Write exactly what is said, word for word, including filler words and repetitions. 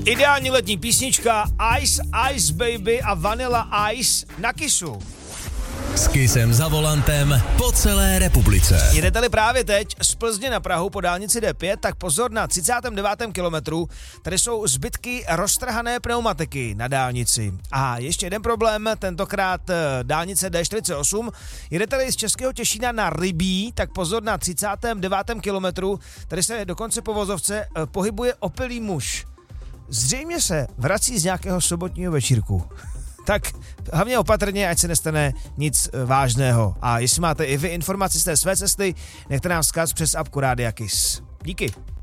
Ideální letní písnička Ice Ice Baby a Vanilla Ice na Kissu. S Kissem za volantem po celé republice. Jedete-li právě teď z Plzně na Prahu po dálnici D pět, tak pozor na třicátém devátém kilometru. Tady jsou zbytky roztrhané pneumatiky na dálnici. A ještě jeden problém, tentokrát dálnice D čtyřicet osm. Jedete-li z Českého Těšína na Rybí, tak pozor na třicátém devátém kilometru. Tady se dokonce po vozovce pohybuje opilý muž. Zřejmě se vrací z nějakého sobotního večírku. Tak hlavně opatrně, ať se nestane nic vážného. A jestli máte i vy informaci z té své cesty, nechte nám vzkaz přes apku Rádia Kiss. Díky.